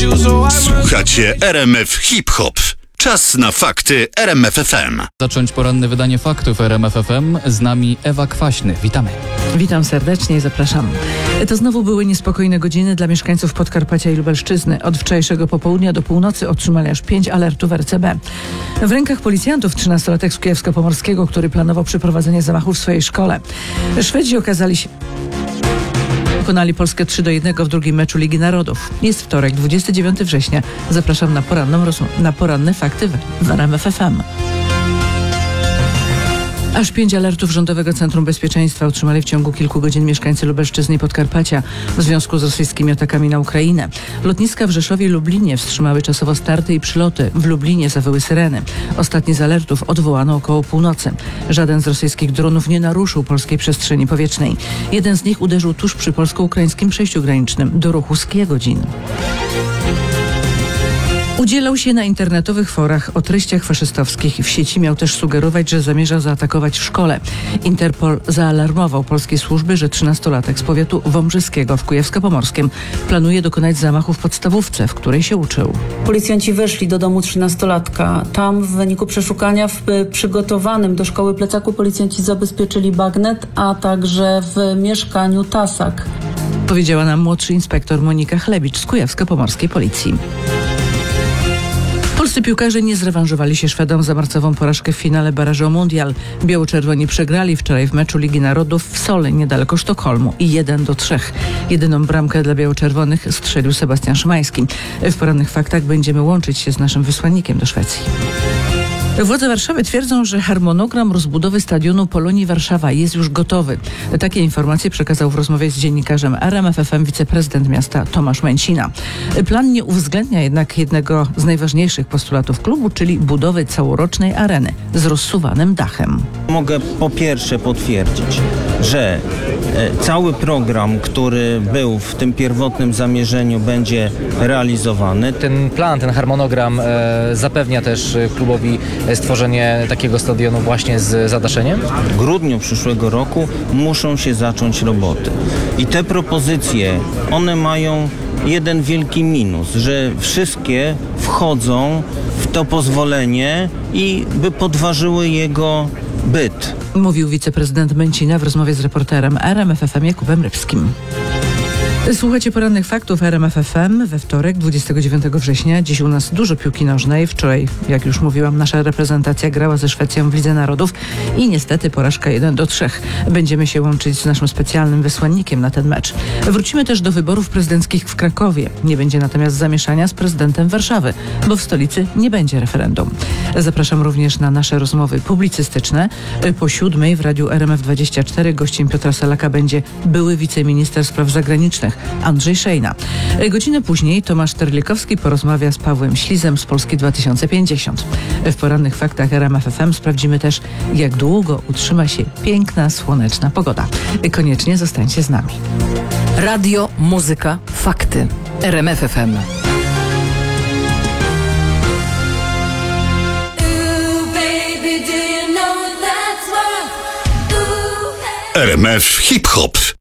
Słuchacie RMF Hip Hop. Czas na fakty RMF FM. Zacząć poranne wydanie faktów RMF FM. Z nami Ewa Kwaśny. Witamy. Witam serdecznie i zapraszam. To znowu były niespokojne godziny dla mieszkańców Podkarpacia i Lubelszczyzny. Od wczorajszego popołudnia do północy otrzymali aż 5 alertów RCB. W rękach policjantów 13-latek z Kujawsko-Pomorskiego, który planował przeprowadzenie zamachu w swojej szkole. Szwedzi pokonali Polskę 3-1 w drugim meczu Ligi Narodów. Jest wtorek, 29 września. Zapraszam na poranne fakty w RMF FM. Aż 5 alertów Rządowego Centrum Bezpieczeństwa otrzymali w ciągu kilku godzin mieszkańcy Lubelszczyzny i Podkarpacia w związku z rosyjskimi atakami na Ukrainę. Lotniska w Rzeszowie i Lublinie wstrzymały czasowo starty i przyloty. W Lublinie zawyły syreny. Ostatni z alertów odwołano około północy. Żaden z rosyjskich dronów nie naruszył polskiej przestrzeni powietrznej. Jeden z nich uderzył tuż przy polsko-ukraińskim przejściu granicznym do ruchu z Kijegodzin. Udzielał się na internetowych forach o treściach faszystowskich. W sieci miał też sugerować, że zamierza zaatakować w szkole. Interpol zaalarmował polskie służby, że 13-latek z powiatu wąbrzyskiego w Kujawsko-Pomorskim planuje dokonać zamachu w podstawówce, w której się uczył. Policjanci weszli do domu 13-latka. Tam w wyniku przeszukania w przygotowanym do szkoły plecaku policjanci zabezpieczyli bagnet, a także w mieszkaniu tasak. Powiedziała nam młodszy inspektor Monika Chlebicz z Kujawsko-Pomorskiej Policji. Polscy piłkarze nie zrewanżowali się Szwedom za marcową porażkę w finale barażu o Mundial. Biało-czerwoni przegrali wczoraj w meczu Ligi Narodów w Soli, niedaleko Sztokholmu i 1-3. Jedyną bramkę dla biało-czerwonych strzelił Sebastian Szymański. W porannych faktach będziemy łączyć się z naszym wysłannikiem do Szwecji. Władze Warszawy twierdzą, że harmonogram rozbudowy stadionu Polonii Warszawa jest już gotowy. Takie informacje przekazał w rozmowie z dziennikarzem RMF FM wiceprezydent miasta Tomasz Mencina. Plan nie uwzględnia jednak jednego z najważniejszych postulatów klubu, czyli budowy całorocznej areny z rozsuwanym dachem. Mogę po pierwsze potwierdzić, że cały program, który był w tym pierwotnym zamierzeniu, będzie realizowany. Ten plan, ten harmonogram zapewnia też klubowi stworzenie takiego stadionu właśnie z zadaszeniem? W grudniu przyszłego roku muszą się zacząć roboty. I te propozycje, one mają jeden wielki minus, że wszystkie wchodzą w to pozwolenie i by podważyły jego byt. Mówił wiceprezydent Mencina w rozmowie z reporterem RMF FM Jakubem Rybskim. Słuchajcie porannych faktów RMF FM we wtorek, 29 września. Dziś u nas dużo piłki nożnej. Wczoraj, jak już mówiłam, nasza reprezentacja grała ze Szwecją w Lidze Narodów i niestety porażka 1-3. Będziemy się łączyć z naszym specjalnym wysłannikiem na ten mecz. Wrócimy też do wyborów prezydenckich w Krakowie. Nie będzie natomiast zamieszania z prezydentem Warszawy, bo w stolicy nie będzie referendum. Zapraszam również na nasze rozmowy publicystyczne. Po 7:00 w radiu RMF24 gościem Piotra Selaka będzie były wiceminister spraw zagranicznych Andrzej Szejna. Godzinę później Tomasz Terlikowski porozmawia z Pawłem Ślizem z Polski 2050. W porannych faktach RMF FM sprawdzimy też, jak długo utrzyma się piękna, słoneczna pogoda. Koniecznie zostańcie z nami. Radio, muzyka, fakty. RMF FM. RMF Hip Hop.